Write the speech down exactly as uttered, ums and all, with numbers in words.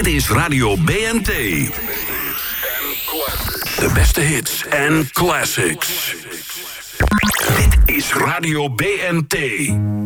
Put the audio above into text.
Dit is Radio B N T. De beste hits en classics. Dit is Radio B N T.